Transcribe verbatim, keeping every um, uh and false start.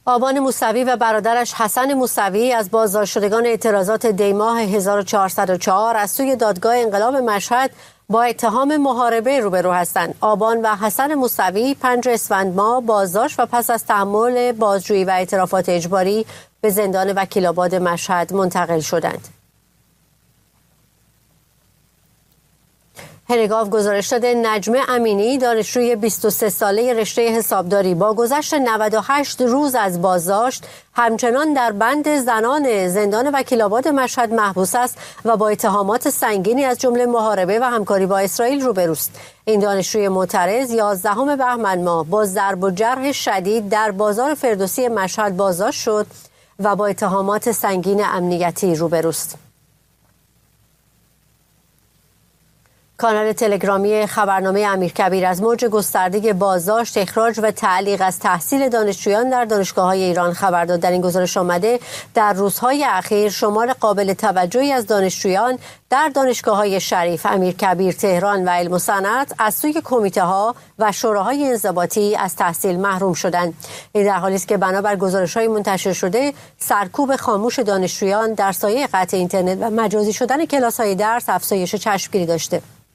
آبان موسوی و برادرش حسن موسوی از بازداشت شدگان اعتراضات دیماه هزار و چهارصد و چهار از سوی دادگاه انقلاب مشهد با اتهام محاربه روبرو هستند. آبان و حسن موسوی پنج اسفند ماه بازداشت و پس از تحمل بازجویی و اعترافات اجباری به زندان وکیل‌آباد مشهد منتقل شدند. هنگام گزارش داده نجمه امینی، دانشجوی بیست و سه ساله رشته حسابداری، با گذشت نود و هشت روز از بازداشت همچنان در بند زنان زندان وکیل‌آباد مشهد محبوس است و با اتهامات سنگینی از جمله محاربه و همکاری با اسرائیل روبروست. این دانشجوی معترض یازدهم بهمن ماه با ضرب و جرح شدید در بازار فردوسی مشهد بازداشت شد و با اتهامات سنگین امنیتی روبروست. کانال تلگرامی خبرنامه امیرکبیر از موج گسترده بازداشت، اخراج و تعلیق از تحصیل دانشجویان در دانشگاه‌های ایران خبر داد. در این گزارش آمده در روزهای اخیر شمار قابل توجهی از دانشجویان در دانشگاه‌های شریف، امیرکبیر، تهران و علم و صنعت از سوی کمیته‌ها و شوراهای انضباطی از تحصیل محروم شدند. این در حالی است که بنابر گزارش‌های منتشر شده سرکوب خاموش دانشجویان در سایه قطع اینترنت و مجازی شدن کلاس‌های درس افزایش چشمگیری داشته.